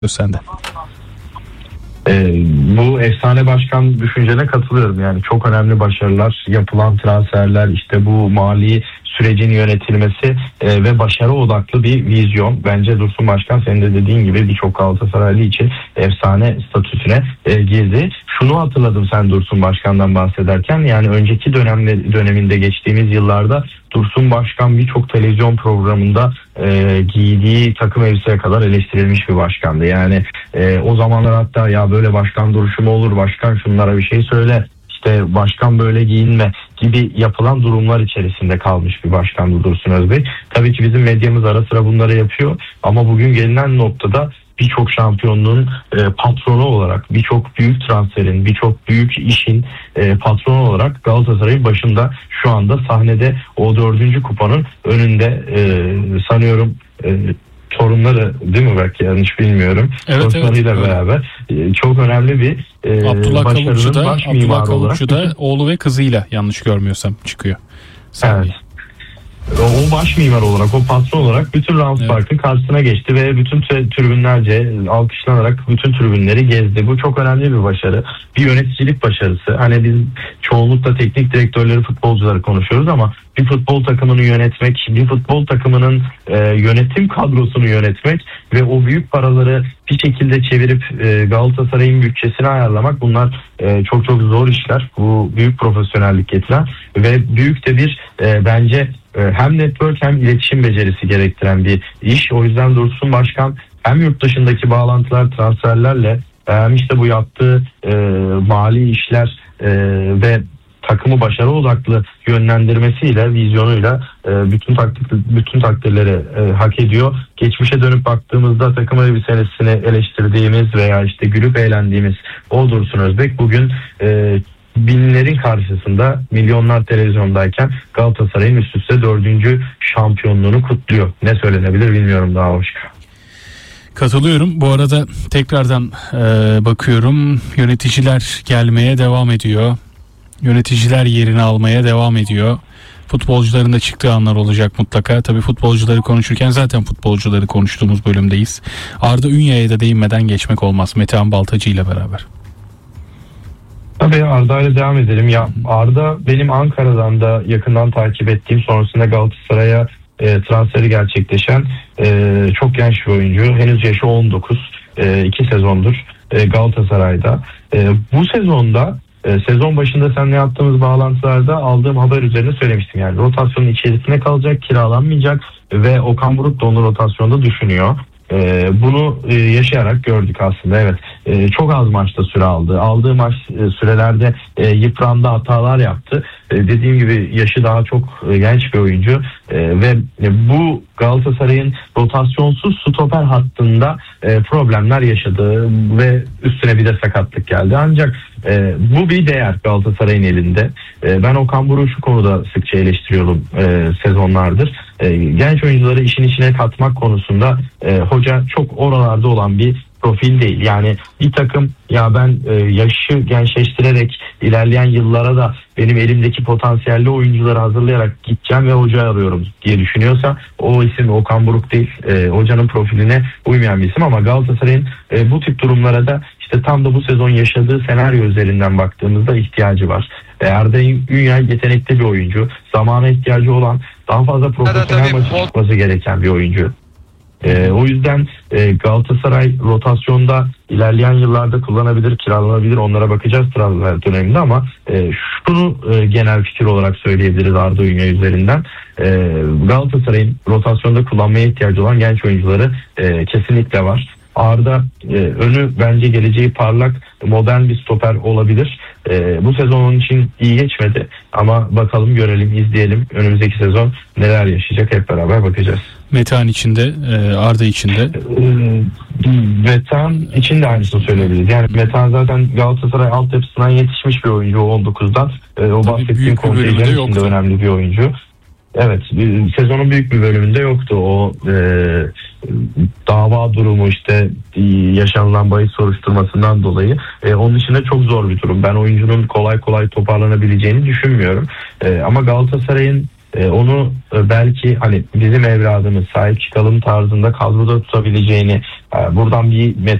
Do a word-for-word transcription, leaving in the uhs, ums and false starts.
sende. Ee, bu efsane başkan düşüncene katılıyorum. Yani çok önemli başarılar, yapılan transferler, işte bu mali sürecin yönetilmesi e, ve başarı odaklı bir vizyon. Bence Dursun Başkan, senin de dediğin gibi, birçok Galatasaraylı için efsane statüsüne e, girdi. Şunu hatırladım sen Dursun Başkan'dan bahsederken, yani önceki dönemde, döneminde geçtiğimiz yıllarda Dursun Başkan birçok televizyon programında e, giydiği takım elbiseye kadar eleştirilmiş bir başkandı. Yani e, o zamanlar hatta ya böyle başkan duruşu mu olur, başkan şunlara bir şey söyle, İşte başkan böyle giyinme gibi yapılan durumlar içerisinde kalmış bir başkandı Dursun Özbek. Tabii ki bizim medyamız ara sıra bunları yapıyor ama bugün gelinen noktada birçok şampiyonluğun e, patronu olarak, birçok büyük transferin, birçok büyük işin e, patronu olarak Galatasaray'ın başında şu anda sahnede, o dördüncü kupanın önünde e, sanıyorum e, torunları, değil mi, belki yanlış bilmiyorum. Evet, torunlarıyla evet, beraber e, çok önemli bir e, Abdullah Kavukçu da, baş Abdullah Kavukçu da olarak. oğlu ve kızıyla, yanlış görmüyorsam, çıkıyor. Evet. O baş mimar olarak, o patron olarak bütün Rams Evet. Park'ın karşısına geçti ve bütün tribünlerce alkışlanarak bütün tribünleri gezdi. Bu çok önemli bir başarı. Bir yöneticilik başarısı. Hani biz çoğunlukla teknik direktörleri, futbolcuları konuşuyoruz ama bir futbol takımını yönetmek, bir futbol takımının e, yönetim kadrosunu yönetmek ve o büyük paraları bir şekilde çevirip e, Galatasaray'ın bütçesini ayarlamak, bunlar e, çok çok zor işler. Bu büyük profesyonellik getiren ve büyük de bir e, bence e, hem network hem iletişim becerisi gerektiren bir iş. O yüzden Dursun Başkan hem yurt dışındaki bağlantılar, transferlerle hem işte bu yaptığı e, mali işler e, ve takımı başarı odaklı yönlendirmesiyle, vizyonuyla e, bütün takdir, bütün takdirleri e, hak ediyor. Geçmişe dönüp baktığımızda takım elbisesini eleştirdiğimiz veya işte gülüp eğlendiğimiz o Dursun Özbek bugün e, binlerin karşısında, milyonlar televizyondayken Galatasaray'ın üst üste dördüncü şampiyonluğunu kutluyor. Ne söylenebilir bilmiyorum daha başka. Katılıyorum. Bu arada tekrardan e, bakıyorum. Yöneticiler gelmeye devam ediyor. Yöneticiler yerini almaya devam ediyor. Futbolcuların da çıktığı anlar olacak mutlaka. Tabii futbolcuları konuşurken zaten futbolcuları konuştuğumuz bölümdeyiz. Arda Ünya'ya da değinmeden geçmek olmaz. Metehan Baltacı ile beraber. Tabii Arda ile devam edelim. Ya Arda benim Ankara'dan da yakından takip ettiğim, sonrasında Galatasaray'a e, transferi gerçekleşen e, çok genç bir oyuncu. Henüz yaşı on dokuz. E, iki sezondur e, Galatasaray'da. E, bu sezonda e, sezon başında seninle yaptığımız bağlantılarda aldığım haber üzerine söylemiştim. Yani rotasyonun içerisinde kalacak, kiralanmayacak ve Okan Buruk da onu rotasyonda düşünüyor. Ee, bunu e, yaşayarak gördük aslında. Evet, e, çok az maçta süre aldı. Aldığı maç e, sürelerde e, yıprandı, hatalar yaptı. E, dediğim gibi yaşı daha çok e, genç bir oyuncu e, ve e, bu Galatasaray'ın rotasyonsuz stoper hattında e, problemler yaşadı ve üstüne bir de sakatlık geldi. Ancak e, bu bir değer Galatasaray'ın elinde. E, ben Okan Buruk'u şu konuda sıkça eleştiriyorum e, sezonlardır. E, genç oyuncuları işin içine katmak konusunda e, hoca çok oralarda olan bir profil değil. Yani bir takım ya ben e, yaşı gençleştirerek ilerleyen yıllara da benim elimdeki potansiyelli oyuncuları hazırlayarak gideceğim ve hoca arıyorum diye düşünüyorsa o isim Okan Buruk değil. E, hocanın profiline uymayan bir isim ama Galatasaray'ın e, bu tip durumlara da işte tam da bu sezon yaşadığı senaryo üzerinden baktığımızda ihtiyacı var. E, Arda Ünya yetenekli bir oyuncu. Zamana ihtiyacı olan, daha fazla profesyonel maçı çıkması gereken bir oyuncu. Ee, o yüzden e, Galatasaray rotasyonda ilerleyen yıllarda kullanabilir, kiralanabilir, onlara bakacağız transfer döneminde ama e, şunu e, genel fikir olarak söyleyebiliriz Arda Ünya üzerinden. E, Galatasaray'ın rotasyonda kullanmaya ihtiyacı olan genç oyuncuları e, kesinlikle var. Arda e, önü bence geleceği parlak, modern bir stoper olabilir. E, bu sezon onun için iyi geçmedi ama bakalım, görelim, izleyelim. Önümüzdeki sezon neler yaşayacak hep beraber bakacağız. Metehan içinde, Arda içinde. Metehan için de aynısını söyleyebiliriz. Yani Metehan zaten Galatasaray altyapısından yetişmiş bir oyuncu, o on dokuzdan. O bahsettiğim kontenjan için de önemli bir oyuncu. Evet, sezonun büyük bir bölümünde yoktu. O e, dava durumu, işte e, yaşanılan bahis soruşturmasından dolayı. E, onun dışında çok zor bir durum. Ben oyuncunun kolay kolay toparlanabileceğini düşünmüyorum. E, ama Galatasaray'ın e, onu e, belki hani bizim evladımız sahip çıkalım tarzında kadroda tutabileceğini, e, buradan bir